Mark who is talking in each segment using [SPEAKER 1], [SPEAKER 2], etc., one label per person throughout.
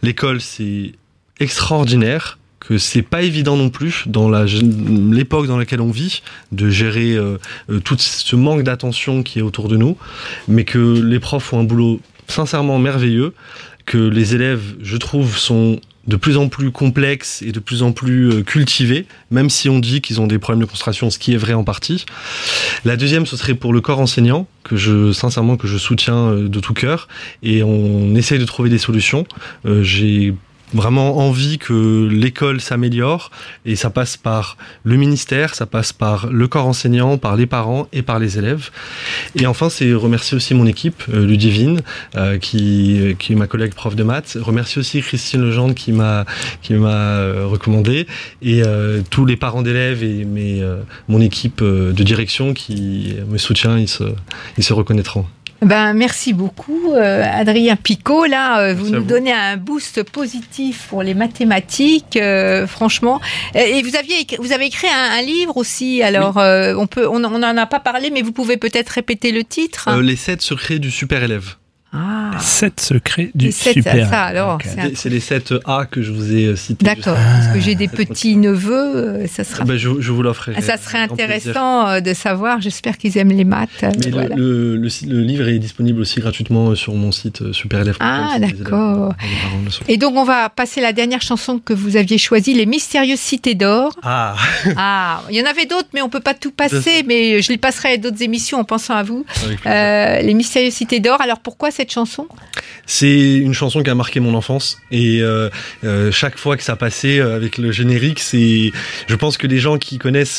[SPEAKER 1] l'école, c'est extraordinaire, que c'est pas évident non plus dans l'époque dans laquelle on vit de gérer tout ce manque d'attention qui est autour de nous, mais que les profs font un boulot sincèrement merveilleux, que les élèves, je trouve, sont de plus en plus complexes et de plus en plus cultivés, même si on dit qu'ils ont des problèmes de concentration, ce qui est vrai en partie. La deuxième, ce serait pour le corps enseignant, que je soutiens de tout cœur, et on essaye de trouver des solutions. J'ai vraiment envie que l'école s'améliore, et ça passe par le ministère, ça passe par le corps enseignant, par les parents et par les élèves. Et enfin, c'est remercier aussi mon équipe, Ludivine, qui est ma collègue prof de maths. Remercier aussi Christine Legendre qui m'a recommandé, et tous les parents d'élèves et mon équipe de direction qui me soutient, ils se reconnaîtront.
[SPEAKER 2] Merci beaucoup, Adrien Picot. Là, vous nous donnez un boost positif pour les mathématiques, franchement. Et vous avez écrit un livre aussi. Alors, oui. On n'en a pas parlé, mais vous pouvez peut-être répéter le titre.
[SPEAKER 1] Les 7 secrets du super élève.
[SPEAKER 3] Les 7 secrets du super.
[SPEAKER 2] Ça, alors,
[SPEAKER 1] okay. C'est les 7 A que je vous ai cités.
[SPEAKER 2] D'accord, parce que j'ai des petits-neveux, ça sera...
[SPEAKER 1] je vous l'offrirai.
[SPEAKER 2] Ça serait intéressant de savoir, j'espère qu'ils aiment les maths.
[SPEAKER 1] Mais voilà. le livre est disponible aussi gratuitement sur mon site superélève.com.
[SPEAKER 2] Ah, d'accord. Et donc, on va passer la dernière chanson que vous aviez choisie, Les Mystérieuses Cités d'Or. Il y en avait d'autres, mais on ne peut pas tout passer, mais je les passerai à d'autres émissions en pensant à vous. Les Mystérieuses Cités d'Or, alors pourquoi cette chanson?
[SPEAKER 1] C'est une chanson qui a marqué mon enfance, et chaque fois que ça passait avec le générique, je pense que les gens qui connaissent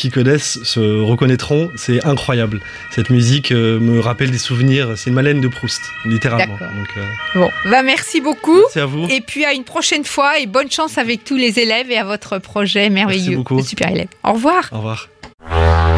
[SPEAKER 1] se reconnaîtront. C'est incroyable. Cette musique me rappelle des souvenirs. C'est une Madeleine de Proust, littéralement.
[SPEAKER 2] Donc, merci beaucoup.
[SPEAKER 1] Merci à vous.
[SPEAKER 2] Et puis à une prochaine fois, et bonne chance avec tous les élèves et à votre projet merveilleux de super élève. Au revoir.
[SPEAKER 1] Au revoir.